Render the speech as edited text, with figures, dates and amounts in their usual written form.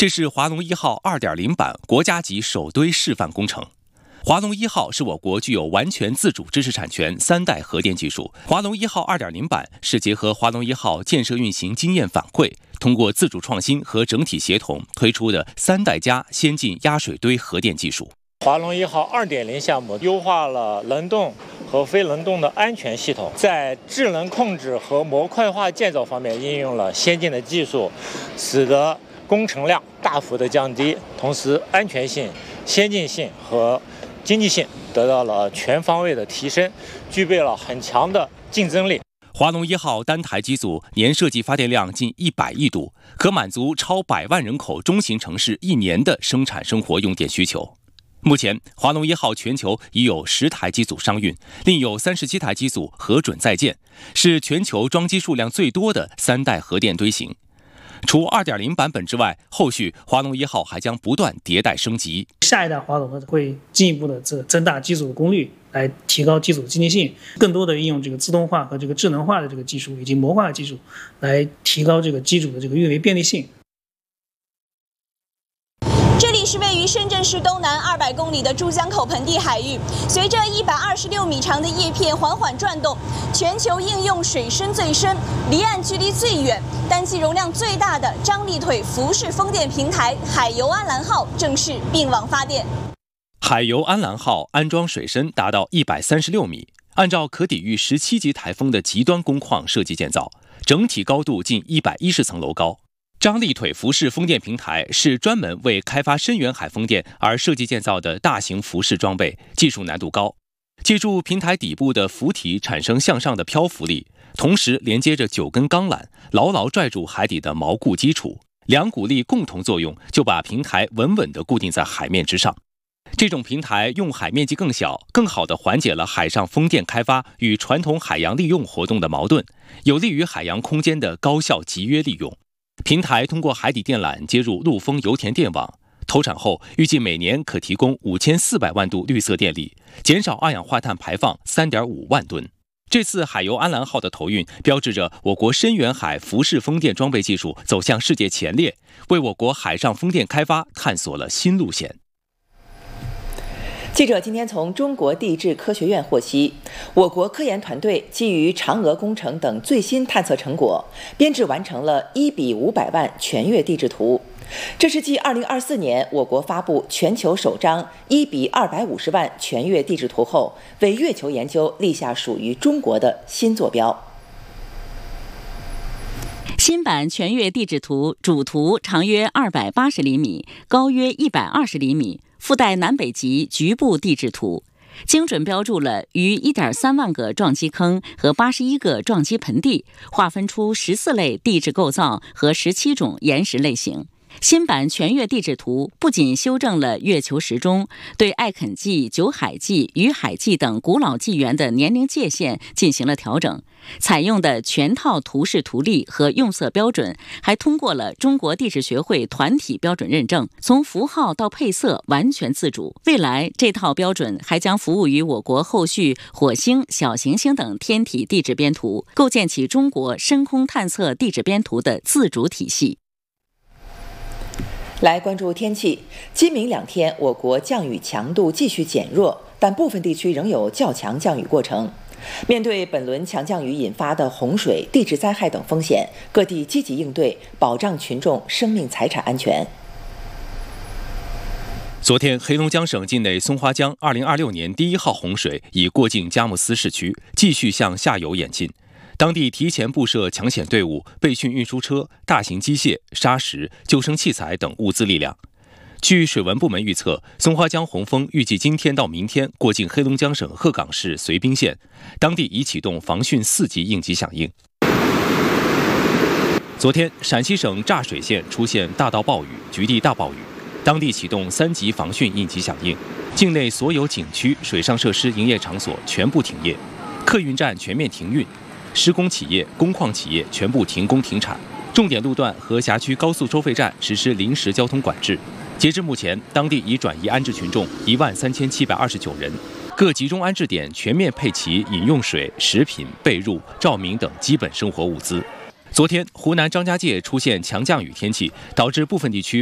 这是华龙1号2.0版国家级首堆示范工程。华龙1号是我国具有完全自主知识产权3代核电技术。华龙1号2.0版是结合华龙1号建设运行经验反馈，通过自主创新和整体协同推出的3代加先进压水堆核电技术。 华龙1号2.0项目优化了冷冻和非冷冻的安全系统，在智能控制和模块化建造方面应用了先进的技术，使得工程量大幅的降低，同时安全性、先进性和经济性得到了全方位的提升，具备了很强的竞争力。 华龙1号单台机组年设计发电量近100亿度，可满足超100万人口中型城市1年的生产生活用电需求。目前，华龙1号全球已有10台机组商运，另有37台机组核准在建，是全球装机数量最多的3代核电堆型。除2.0版本之外，后续华龙1号还将不断迭代升级。 下一代华龙会进一步的增大机组的功率，来提高机组的经济性，更多的应用这个自动化和这个智能化的这个技术以及模块技术，来提高这个机组的这个运维便利性。 这里是位于深圳市东南200公里的珠江口盆地海域，随着126米长的叶片缓缓转动，全球应用水深最深、离岸距离最远、单机容量最大的张力腿浮式风电平台海游安澜号正式并网发电。 海游安澜号安装水深达到136米，按照可抵御17级台风的极端工况设计建造，整体高度近110层楼高。张力腿浮式风电平台是专门为开发深远海风电而设计建造的大型浮式装备，技术难度高。借助平台底部的浮体产生向上的漂浮力，同时连接着9根钢缆，牢牢拽住海底的锚固基础，两股力共同作用，就把平台稳稳地固定在海面之上。这种平台用海面积更小，更好地缓解了海上风电开发与传统海洋利用活动的矛盾，有利于海洋空间的高效集约利用。平台通过海底电缆接入陆丰油田电网，投产后预计每年可提供5400万度绿色电力，减少二氧化碳排放3.5万吨。这次海游安澜号的投运，标志着我国深远海浮式风电装备技术走向世界前列，为我国海上风电开发探索了新路线。 记者今天从中国地质科学院获悉，我国科研团队基于嫦娥工程等最新探测成果，编制完成了1:500万全月地质图。这是继2024年我国发布全球首张1:250万全月地质图后，为月球研究立下属于中国的新坐标。 新版全月地质图主图长约280厘米，高约120厘米，附带南北极局部地质图，精准标注了逾1.3万个撞击坑和81个撞击盆地，划分出14类地质构造和17种岩石类型。新版全月地质图不仅修正了月球时钟，对艾肯纪、酒海纪、鱼海纪等古老纪元的年龄界限进行了调整，采用的全套图示图例和用色标准还通过了中国地质学会团体标准认证，从符号到配色完全自主。未来这套标准还将服务于我国后续火星、小行星等天体地质编图，构建起中国深空探测地质编图的自主体系。 来关注天气，今明2天我国降雨强度继续减弱，但部分地区仍有较强降雨过程。面对本轮强降雨引发的洪水、地质灾害等风险，各地积极应对，保障群众生命财产安全。 昨天，黑龙江省境内松花江2026年第1号洪水已过境佳木斯市区，继续向下游演进。当地提前布设抢险队伍、备训运输车、大型机械、砂石、救生器材等物资力量。据水文部门预测，松花江洪峰预计今天到明天过境黑龙江省鹤岗市绥滨县，当地已启动防汛4级应急响应。昨天，陕西省柞水县出现大到暴雨、局地大暴雨，当地启动3级防汛应急响应，境内所有景区、水上设施营业场所全部停业，客运站全面停运。施工企业、工矿企业全部停工停产，重点路段和辖区高速收费站实施临时交通管制。截至目前，当地已转移安置群众13729人，各集中安置点全面配齐饮用水、食品、被褥、照明等基本生活物资。昨天，湖南张家界出现强降雨天气，导致部分地区